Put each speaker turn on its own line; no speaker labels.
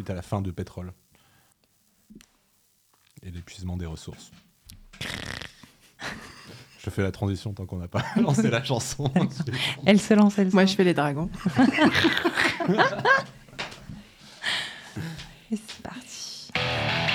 suite à la fin de pétrole et l'épuisement des ressources. Je fais la transition tant qu'on n'a pas lancé la chanson.
Elle se lance.
Moi, je fais les dragons.